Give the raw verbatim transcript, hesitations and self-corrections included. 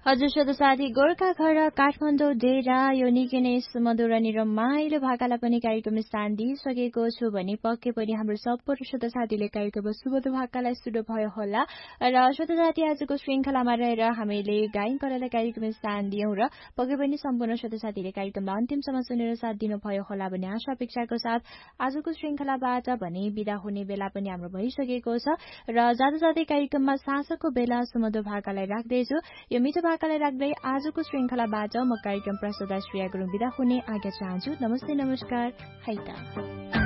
हजुर श्रोता साथी, गोर्खा घर काठमाडौँ डेरा यो निकै नै सुमधुर अनि रमाइलो भाकालाई पनि कार्यक्रम स्थान दिइसकेको छु भने पक्कै पनि हाम्रो सम्पूर्ण श्रोता साथीले कार्यक्रम सुमधुर भाकालाई सुन्नुभयो होला। र श्रोता साथी, आजको श्रृङ्खलामा रहेर हामीले गायन कलालाई कार्यक्रम स्थान दियौं र पक्कै पनि सम्पूर्ण श्रोता साथीले कार्यक्रमलाई अन्तिमसम्म सुनेर साथ दिनुभयो होला भन्ने आशा अपेक्षाको साथ आजको श्रृङ्खलाबाट भने बिदा हुने बेला पनि हाम्रो भइसकेको छ। र जाँदा जाँदै कार्यक्रममा साँझको बेला सुमधुर भाकालाई राख्दैछु। यो मिठो भाकालाई राख्दै आजको श्रृङ्खलाबाट म कार्यक्रम प्रस्तुता श्रेया गुरुङ बिदा हुने आज्ञा चाहन्छु। नमस्ते, नमस्कार, हाइता।